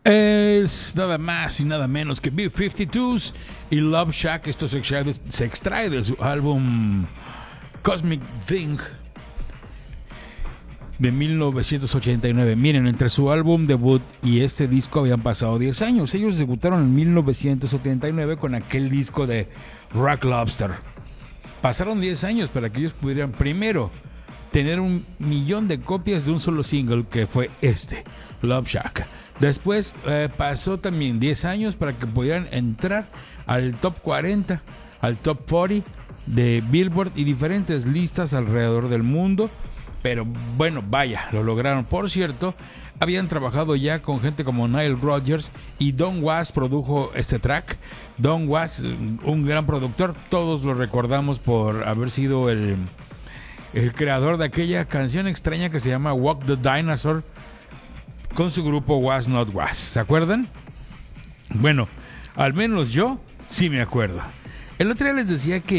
Es nada más y nada menos que B-52s y Love Shack. Esto se extrae de su álbum Cosmic Thing de 1989. Miren, entre su álbum debut y este disco habían pasado 10 años. Ellos debutaron en 1979 con aquel disco de Rock Lobster. Pasaron 10 años para que ellos pudieran primero tener 1 millón de copias de un solo single, que fue este, Love Shack. Después pasó también 10 años para que pudieran entrar al top 40, al top 40 de Billboard y diferentes listas alrededor del mundo. Pero bueno, vaya, lo lograron. Por cierto, habían trabajado ya con gente como Nile Rodgers y Don Was produjo este track. Don Was, un gran productor, todos lo recordamos por haber sido el creador de aquella canción extraña que se llama Walk the Dinosaur con su grupo Was Not Was. ¿Se acuerdan? Bueno, al menos yo sí me acuerdo. El otro día les decía que